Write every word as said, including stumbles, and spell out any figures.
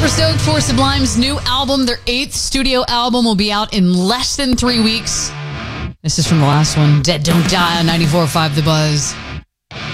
super stoked for Sublime's new album. Their eighth studio album will be out in less than three weeks. This is from the last one, Dead Don't Die on ninety-four point five The Buzz.